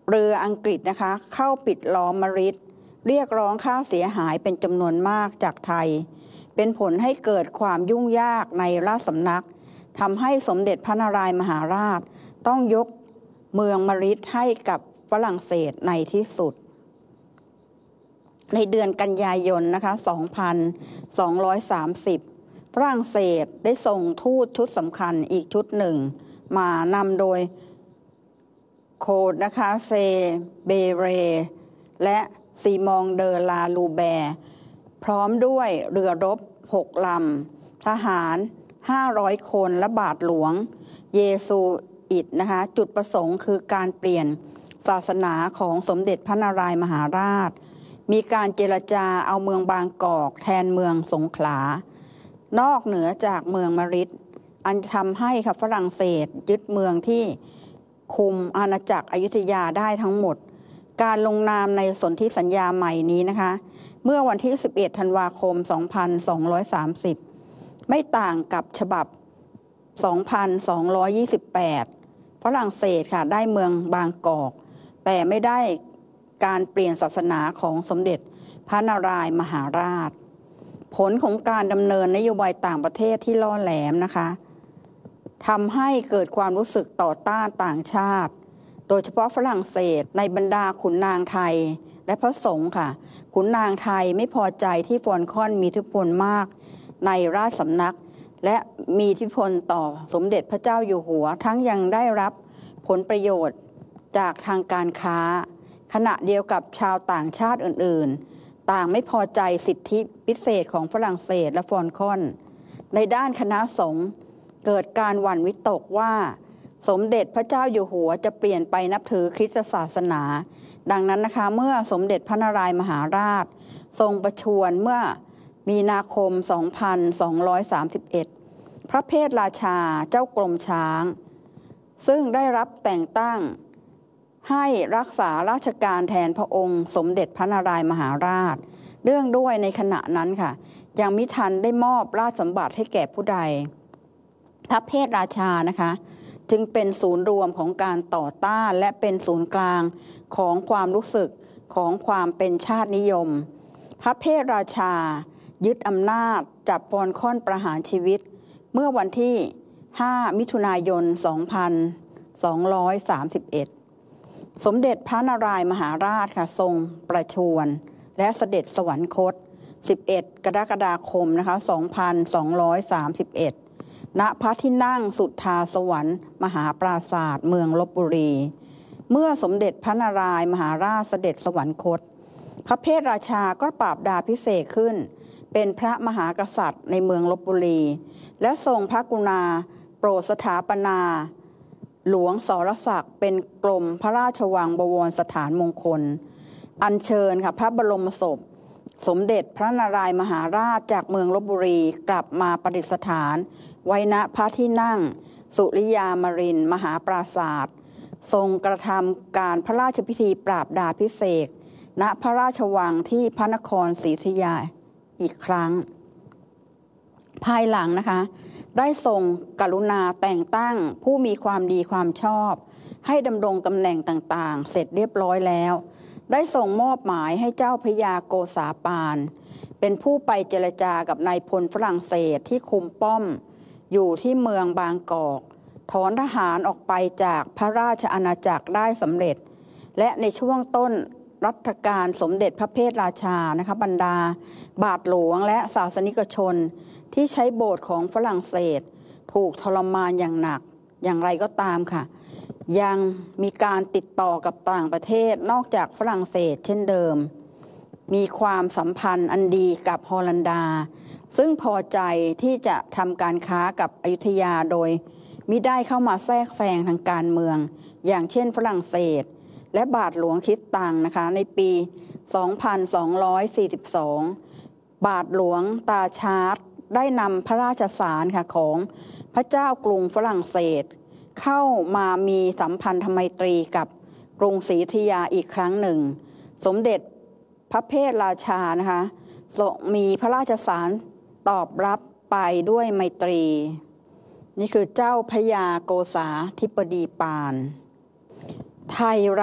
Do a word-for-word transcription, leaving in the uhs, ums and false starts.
เรืออังกฤษนะคะเข้าปิดล้อมมฤทธิ์เรียกร้องค่าเสียหายเป็นจำนวนมากจากไทยเป็นผลให้เกิดความยุ่งยากในราชสำนักทำให้สมเด็จพระนารายมหาราชต้องยกเมืองมฤทธิ์ให้กับฝรั่งเศสในที่สุดในเดือนกันยายนนะคะสองพันสองร้อยสามสิบฝรั่งเศสได้ส่งทูตชุดสำคัญอีกชุดหนึ่งมานำโดยโคดนะคะเซเบเรและซีมองเดอลาลูแบร์พร้อมด้วยเรือรบหกลำทหารห้าร้อยคนและบาทหลวงเยซูอิตนะคะจุดประสงค์คือการเปลี่ยนศาสนาของสมเด็จพระนารายมหาราชมีการเจรจาเอาเมืองบางกอกแทนเมืองสงขลานอกเหนือจากเมืองมฤทธิ์อันทำให้ค่ะฝรั่งเศสยึดเมืองที่คุมอาณาจักรอยุธยาได้ทั้งหมดการลงนามในสนธิสัญญาใหม่นี้นะคะเมื่อวันที่สิบเอ็ดธันวาคมสองพันสองร้อยสามสิบไม่ต่างกับฉบับสองพันสองร้อยยี่สิบแปดฝรั่งเศสค่ะได้เมืองบางกอกแต่ไม่ได้การเปลี่ยนศาสนาของสมเด็จพระนารายมหาราชผลของการดำเนินนโยบายต่างประเทศที่ล่อแหลมนะคะทำให้เกิดความรู้สึกต่อต้านต่างชาติโดยเฉพาะฝรั่งเศสในบรรดาขุนนางไทยและพระสงฆ์ค่ะขุนนางไทยไม่พอใจที่ฟอนคอนมีอิทธิพลมากในราชสำนักและมีอิทธิพลต่อสมเด็จพระเจ้าอยู่หัวทั้งยังได้รับผลประโยชน์จากทางการค้าขณะเดียวกับชาวต่างชาติอื่นๆต่างไม่พอใจสิทธิพิเศษของฝรั่งเศสและฟอนคอนในด้านคณะสงฆ์เกิดการหวั่นวิตกว่าสมเด็จพระเจ้าอยู่หัวจะเปลี่ยนไปนับถือคริสตศาสนาดังนั้นนะคะเมื่อสมเด็จพระนารายมหาราชทรงประชวรเมื่อมีนาคมสองพันสองร้อยสามสิบเอ็ดพระเพทราชาเจ้ากรมช้างซึ่งได้รับแต่งตั้งให้รักษาราชการแทนพระองค์สมเด็จพระนารายมหาราชเรื่องด้วยในขณะนั้นค่ะยังมิทันได้มอบราชสมบัติให้แก่ผู้ใดพระเพทราชานะคะจึงเป็นศูนย์รวมของการต่อต้านและเป็นศูนย์กลางของความรู้สึกของความเป็นชาตินิยมพระเพทราชายึดอำนาจจับฟอนคอนประหารชีวิตเมื่อวันที่ห้ามิถุนายนสองพันสองร้อยสามสิบเอ็ดสมเด็จพระนารายมหาราชค่ะทรงประชวรและเสด็จสวรรคตสิบเอ็ดกรกฎาคมนะคะสองพันสองร้อยสามสิบเอ็ดณพระที่นั่งสุทธาสวรรค์มหาปราศาสตร์เมืองลพบุรีเมื่อสมเด็จพระนารายมหาราชเสด็จสวรรคตพระเพทราชาก็ปราบดาพิเศษขึ้นเป็นพระมหากษัตริย์ในเมืองลพบุรีและทรงพระกรุณาโปรดสถาปนาหลวงสรศักดิ์เป็นกรมพระราชวังบวรสถานมงคลอัญเชิญค่ะพระบรมศพสมเด็จพระนารายมหาราชจากเมืองลพบุรีกลับมาประดิษฐานไว้ณพระที่นั่งสุริยามรินทร์มหาปราศาสตร์ทรงกระทำการพระราชพิธีปราบดาพิเศษกณพระราชวังที่พระนครศรีอยุธยาอีกครั้งภายหลังนะคะได้ทรงกรุณาแต่งตั้งผู้มีความดีความชอบให้ดำรงตำแหน่งต่างๆเสร็จเรียบร้อยแล้วได้ทรงมอบหมายให้เจ้าพระยาโกษาปานเป็นผู้ไปเจรจากับนายพลฝรั่งเศสที่คุมป้อมอยู่ที่เมืองบางกอกถอนทหารออกไปจากพระราชอาณาจักรได้สำเร็จและในช่วงต้นรัชกาลสมเด็จพระเพทราชานะคะบรรดาบาทหลวงและศาสนิกชนที่ใช้โบสถ์ของฝรั่งเศสถูกทรมานอย่างหนักอย่างไรก็ตามค่ะยังมีการติดต่อกับต่างประเทศนอกจากฝรั่งเศสเช่นเดิมมีความสัมพันธ์อันดีกับฮอลันดาซึ่งพอใจที่จะทำการค้ากับอยุธยาโดยมิได้เข้ามาแทรกแซงทางการเมืองอย่างเช่นฝรั่งเศสและบาทหลวงคริสตังนะคะในปีสองพันสองร้อยสี่สิบสองบาทหลวงตาชาร์ตได้นำพระราชสารค่ะของพระเจ้ากรุงฝรั่งเศสเข้ามามีสัมพันธไมตรีกับกรุงศรีอยุธยาอีกครั้งหนึ่งสมเด็จพระเพทราชานะคะมีพระราชสารตอบรับไปด้วยไมตรีนี่คือเจ้าพระยาโกษาธิบดีปานไทย